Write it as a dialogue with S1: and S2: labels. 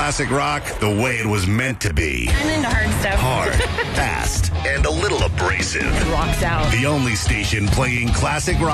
S1: Classic rock the way it was meant to be.
S2: I'm into hard stuff.
S1: Hard, fast, and a little abrasive.
S2: Rocks out.
S1: The only station playing classic rock.